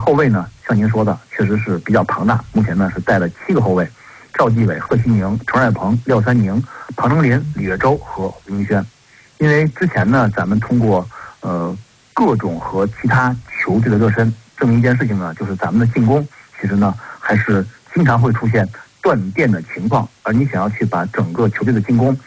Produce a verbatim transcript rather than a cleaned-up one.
后卫呢，像您说的，确实是比较庞大。目前呢是带了七个后卫：赵继伟、贺西宁、陈帅鹏、廖三宁、庞成林、李跃洲和胡明轩。因为之前呢，咱们通过呃各种和其他球队的热身，证明一件事情呢，就是咱们的进攻其实呢还是经常会出现断电的情况。而你想要去把整个球队的进攻